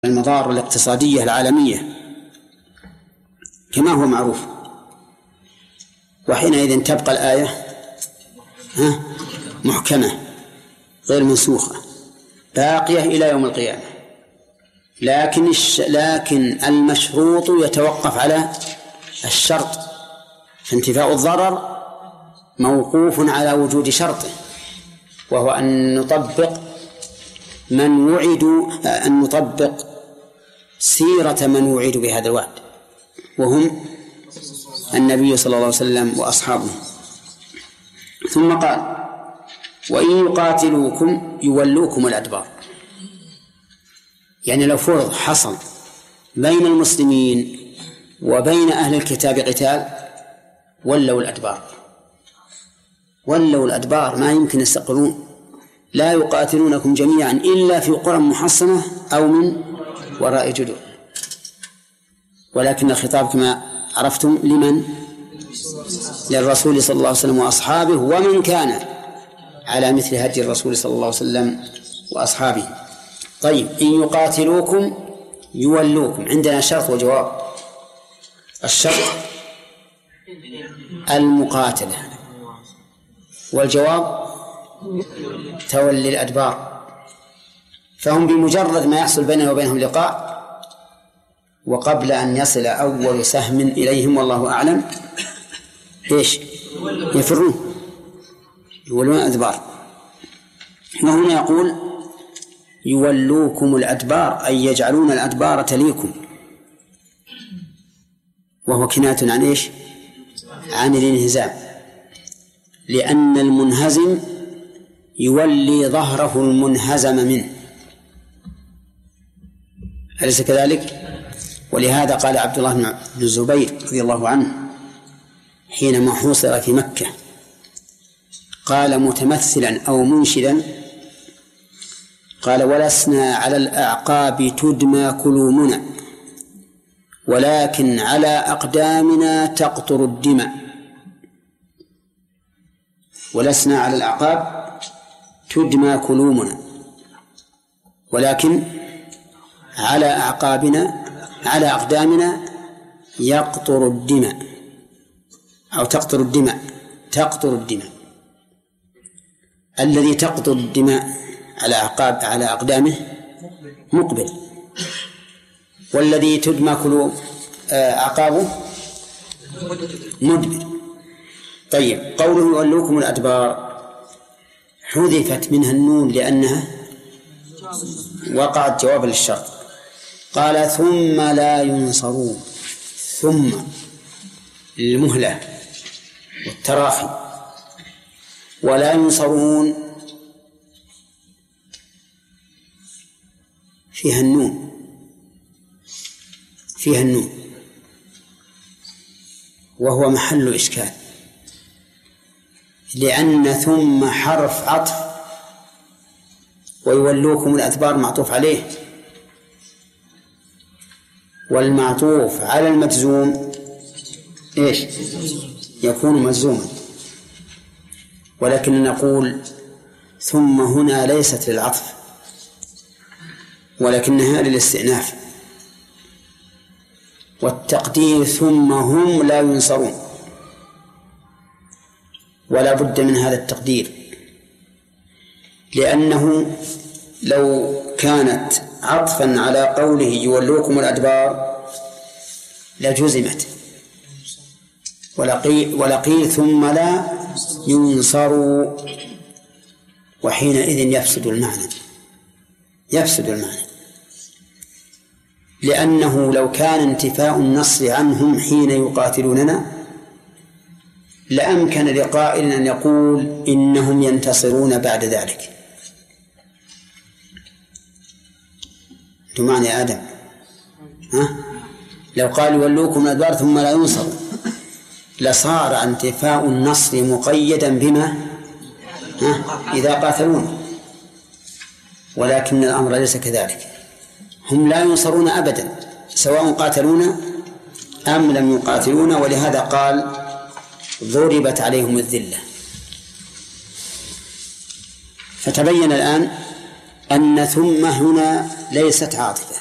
المضار الاقتصادية العالمية كما هو معروف، وحينئذ تبقى الآية محكمة غير منسوخة باقية إلى يوم القيامة. لكن المشروط يتوقف على الشرط، فانتفاء الضرر موقوف على وجود شرطه، وهو أن نطبق سيرة من وعد بهذا الوعد، وهم النبي صلى الله عليه وسلم وأصحابه. ثم قال: وإن يقاتلوكم يولوكم الأدبار. يعني لو فرض حصل بين المسلمين وبين أهل الكتاب قتال ولوا الأدبار، ما يمكن يستقرون. لا يقاتلونكم جميعا إلا في قرى محصنة أو من وراء جدر. ولكن الخطاب كما عرفتم لمن؟ للرسول صلى الله عليه وسلم وأصحابه، ومن كان على مثل هدي الرسول صلى الله عليه وسلم وأصحابه. طيب، إن يقاتلوكم يولوكم، عندنا شرط وجواب. الشرط المقاتلة، والجواب تولي الأدبار. فهم بمجرد ما يحصل بيننا وبينهم لقاء، وقبل أن يصل أول سهم إليهم والله أعلم إيش؟ يفرون، يولون الأدبار. وهنا يقول يولوكم الأدبار، أي يجعلون الأدبار تليكم، وهو كناية عن إيش؟ عن الانهزام، لأن المنهزم يولي ظهره المنهزم منه، أليس كذلك؟ ولهذا قال عبد الله بن الزبير رضي الله عنه حينما حوصر في مكة، قال متمثلا أو منشدا، قال: ولسنا على الأعقاب تدمى كلومنا، ولكن على أقدامنا تقطر الدماء. ولسنا على الأعقاب تدمى كلومنا، ولكن على أقدامنا يقطر الدماء، أو تقطر الدماء. الذي تقطر الدماء على أقدامه مقبل، والذي تدمى أعقابه مدبر. طيب، قوله يولوكم الأدبار حذفت منها النون لأنها وقعت جوابا للشرط. قال: ثم لا ينصرون، ثم المهلة والتراخي، ولا ينصرون فيها النون، وهو محل إشكال، لأن ثم حرف عطف، ويولوكم الأدبار معطوف عليه، والمعطوف على المجزوم إيش؟ يكون مجزوما. ولكن نقول ثم هنا ليست للعطف، ولكنها للاستئناف، والتقدير ثم هم لا ينصرون، ولا بد من هذا التقدير، لأنه لو كانت عطفا على قوله يولوكم الأدبار لجزمت، ولقيل ثم لا ينصروا، وحينئذ يفسد المعنى، لأنه لو كان انتفاء النصر عنهم حين يقاتلوننا لأمكن لقائل أن يقول إنهم ينتصرون بعد ذلك. معنى يا آدم، لو قال يولوكم الأدبار ثم لا ينصر لصار انتفاء النصر مقيدا بما إذا قاتلون، ولكن الأمر ليس كذلك. هم لا ينصرون أبدا سواء قاتلونا أم لم يقاتلونا، ولهذا قال ضربت عليهم الذلة. فتبين الآن أن ثم هنا ليست عاطفة،